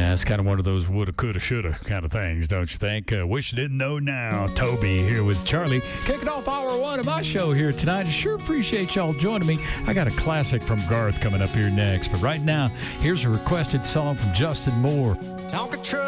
Yeah, it's kind of one of those woulda, coulda, shoulda kind of things, don't you think? Wish you didn't know now. Toby here with Charlie, kicking off hour one of my show here tonight. I sure appreciate y'all joining me. I got a classic from Garth coming up here next. But right now, here's a requested song from Justin Moore. Tonka truck.